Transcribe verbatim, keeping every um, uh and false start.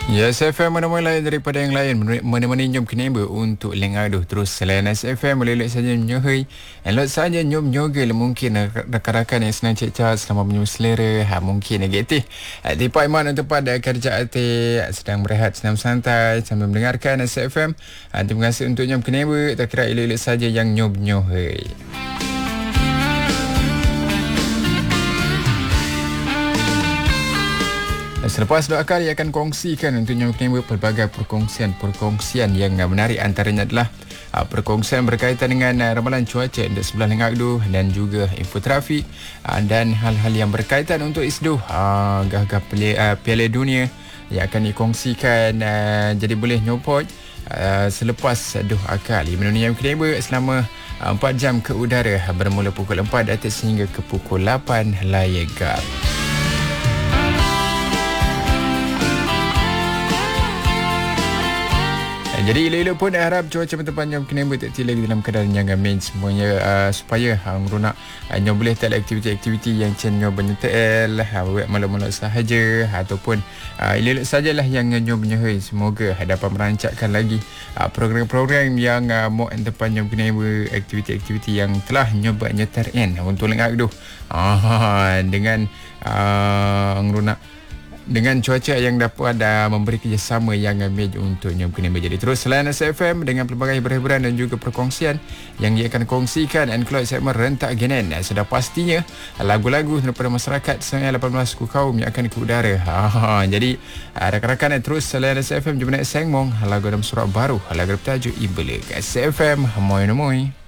Ya, S F M mana-mana lain daripada yang lain. Mana-mana nyom kenapa untuk lengaduh. Terus selain S F M, boleh-boleh saja nyohoi. Elok saja nyom nyogel mungkin rakan-rakan yang senang cek-cak selama menyusul selera. Ha, mungkin negatif. Ha, Tipa Iman untuk pada kerja hati sedang berehat, senang santai sambil mendengarkan S F M. Ha, terima kasih untuk nyom kenapa. Tak kira elok-elok saja yang nyom nyohoi. Selepas dua kali akan kongsikan untuk yang menimba pelbagai perkongsian-perkongsian yang menarik, antaranya adalah uh, perkongsian berkaitan dengan uh, ramalan cuaca di sebelah Lengakdu dan juga info trafik uh, dan hal-hal yang berkaitan untuk isduh uh, gah-gah uh, Piala Dunia yang akan dikongsikan. Uh, jadi boleh nyopot uh, selepas dua kali menemani yang menimba selama uh, empat jam ke udara bermula pukul empat atas sehingga ke pukul lapan layakal. Jadi elok-elok pun harap cuaca bertempat yang kena bertekti lagi dalam keadaan yang amin semuanya uh, supaya hang runak hanya uh, boleh tak aktiviti-aktiviti yang cenyo benyetel buat malam-malam sahaja ataupun uh, elok-elok sajalah yang nyo menyehoi. Semoga dapat merancangkan lagi uh, program-program yang uh, mau tempat yang kena aktiviti-aktiviti yang telah nyo buat nyeterin untuk lengak tu ah, dengan uh, runak dengan cuaca yang dapat ada memberi kerjasama yang ambil untuk yang kena menjadi terus selain S F M dengan pelbagai hiburan dan juga perkongsian yang ia akan kongsikan dan keluar segmen rentak genen. Sudah pastinya lagu-lagu daripada masyarakat sembilan lapan belas ku kaum yang akan ke udara. Ha, jadi rakan-rakan terus selain S F M jumpa nak sengmong lagu dalam surat baru lagu bertajuk Ibalik S F M Moy Moy.